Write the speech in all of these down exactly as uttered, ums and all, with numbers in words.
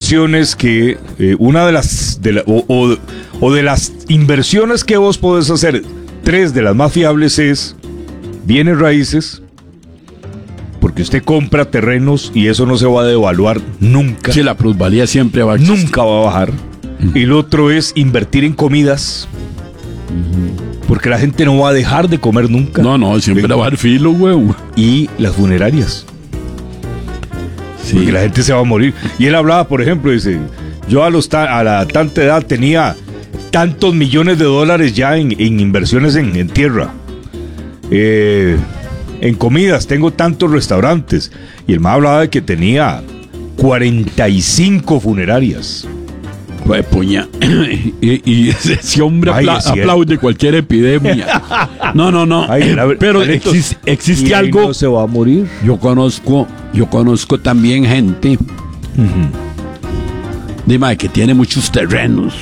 inversiones que, eh, una de las, de la, o, o, o de las inversiones que vos podés hacer, tres de las más fiables es bienes raíces, porque usted compra terrenos y eso no se va a devaluar nunca. Sí, la plusvalía siempre va a existir. Nunca va a bajar. Uh-huh. Y el otro es invertir en comidas. Uh-huh. Porque la gente no va a dejar de comer nunca. No, no, siempre va a dar filo, güey. Y las funerarias. Sí. Porque la gente se va a morir. Y él hablaba, por ejemplo, dice, yo a, los ta- a la tanta edad tenía tantos millones de dólares ya en, en inversiones en, en tierra. Eh, en comidas, tengo tantos restaurantes. Y el más hablaba de que tenía cuarenta y cinco funerarias. Pues puña. y, y ese hombre Ay, apla- aplaude cualquier epidemia. No, no, no. Ay, la, pero existe, existe y algo. No se va a morir. Yo conozco, yo conozco también gente uh-huh. Dime, que tiene muchos terrenos,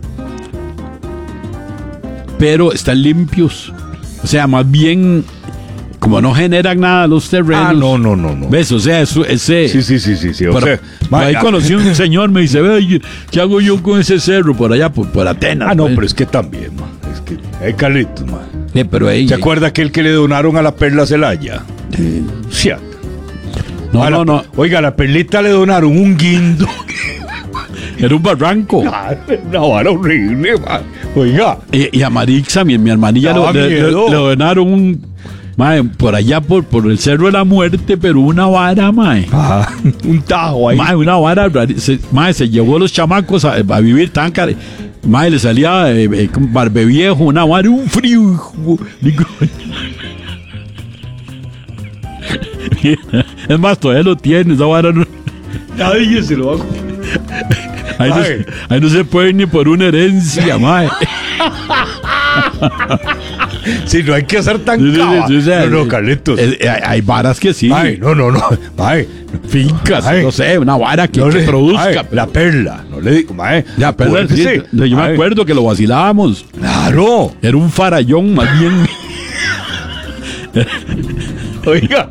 pero están limpios. O sea, más bien, como no generan nada los terrenos. Ah, no, no, no, no. ¿Ves? O sea, eso, ese... Sí, sí, sí, sí. sí. O pero, sea, ahí conocí a un señor, me dice, ve, ¿qué hago yo con ese cerro por allá, por, por Atenas? Ah, no, pues? pero es que también, man. Es que hay Carlitos, man. Sí, pero ahí... ¿Se acuerda aquel que le donaron a la Perla Celaya? Sí. Sí. No, a no, la, no. Oiga, a la Perlita le donaron un guindo. Era un barranco. Una vara horrible, man. Oiga. Y, y a Marixa, mi, mi hermanilla, lo, le, le, le donaron un... Mae, por allá, por, por el Cerro de la Muerte, pero una vara, mae. Ajá, un tajo ahí. Mae, una vara. Se, mae, se llevó a los chamacos a, a vivir tan caro. Mae, le salía eh, eh, barbe viejo, una vara, un frío. Digo, es más, todavía lo tiene, esa vara no... Nadie se lo va a comer. Ahí no, ahí no se puede ni por una herencia, mae. Sí, no hay que hacer tan sí, cava. Sí, sí, sí, no, no, Carlitos. Eh, eh, hay varas que sí. Ay, no, no, no. Ay, fincas, ay, no sé, una vara que, no que le, produzca. Ay, la Perla, no le digo, mae. La Perla, sí, yo ay. me acuerdo que lo vacilábamos. Claro. Era un farallón, más bien. Oiga.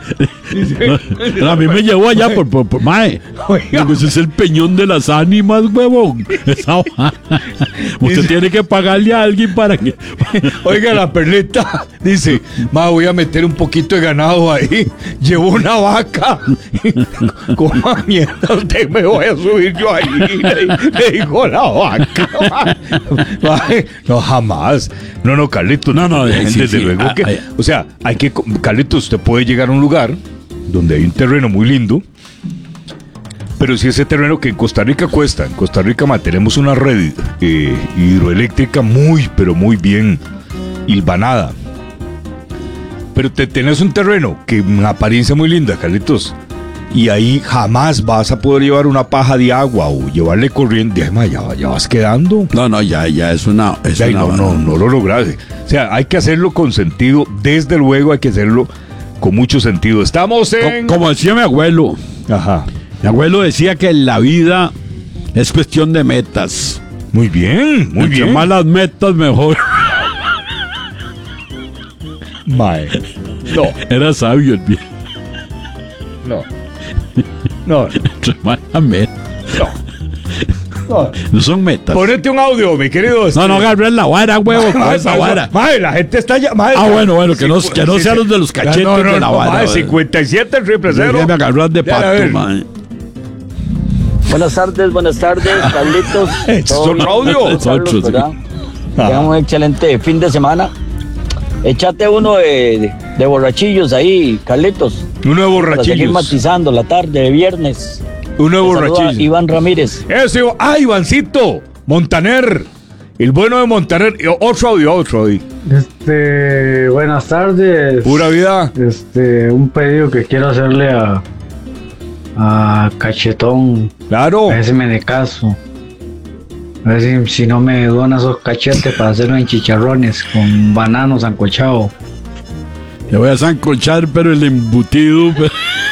A mí me llevó allá por, por, por mae. Oiga. Ese es el peñón de las ánimas, huevón. Esa, usted dice, tiene que pagarle a alguien para que... Oiga, la Perlita dice, ma, voy a meter un poquito de ganado ahí. Llevo una vaca. Coma mierda, usted me voy a subir yo ahí. Le, le dijo la vaca. Ma, no, jamás. No, no, Carlitos. No, no, desde sí, sí, luego ah, que... ah, o sea, hay que... Carlitos, usted puede llegar a un lugar donde hay un terreno muy lindo, pero si ese terreno que en Costa Rica cuesta, en Costa Rica mantenemos una red eh, hidroeléctrica muy, pero muy bien hilvanada, pero te tenés un terreno que en apariencia muy linda, Carlitos, y ahí jamás vas a poder llevar una paja de agua o llevarle corriente, ay, ya, ya vas quedando. No, no, ya, ya es una... Es ya, una no, no, no lo lograste. O sea, hay que hacerlo con sentido, desde luego hay que hacerlo con mucho sentido. Estamos en... Como, como decía mi abuelo. Ajá. Mi abuelo decía que la vida es cuestión de metas. Muy bien, muy Entre bien. más las metas, mejor. Mae. No. Era sabio el viejo. No. No. Entre más las metas. No. No. No son metas. Ponete un audio, mi querido. No, no agarres la vara, huevo, con esa vara. Mae, la gente está ya. Mae, ah, bueno, bueno, que no, que no sean los de los cachetes no, no, de la no, vara. Mae, cincuenta y siete triple cero. Me agarras de pato, mae. Buenas tardes, buenas tardes, Carlitos. Estos son audios. Carlos, ¿verdad? Tengan un excelente fin de semana. Échate uno de, de, de borrachillos ahí, Carlitos. Uno de borrachillos. Para seguir matizando la tarde de viernes. Uno de borrachillos. Iván Ramírez. Eso, ah, Ivancito. Montaner. El bueno de Montaner. Otro audio, otro audio. Este, buenas tardes. Pura vida. Este, un pedido que quiero hacerle a, a Cachetón. Claro. A ver si me de caso. A ver si, si no me dona esos cachetes para hacerlo en chicharrones con bananos sancochado. Te voy a sancochar, pero el embutido. Pero...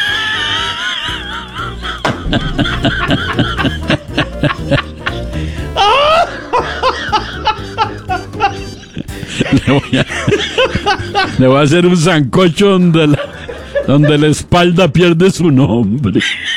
le, voy a, le voy a hacer un sancocho donde la, donde la espalda pierde su nombre.